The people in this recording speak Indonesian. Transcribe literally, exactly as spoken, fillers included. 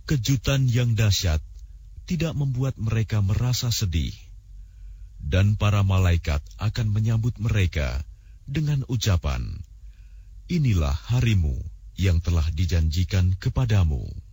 kejutan yang dahsyat tidak membuat mereka merasa sedih, dan para malaikat akan menyambut mereka dengan ucapan, "Inilah harimu yang telah dijanjikan kepadamu."